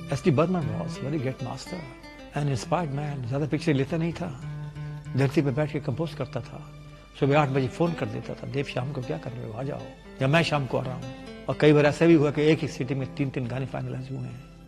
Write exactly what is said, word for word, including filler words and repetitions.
S D Burman was very great master and inspired man. ज्यादा picture लेता नहीं था, धरती पे बैठ के कंपोज करता था। सुबह आठ बजे फोन कर देता था, देव शाम को क्या कर रहे हो, आ जाओ, या मैं शाम को आ रहा हूँ। और कई बार ऐसा भी हुआ कि एक ही सिटी में तीन तीन गाने फाइनलाइज हुए हैं।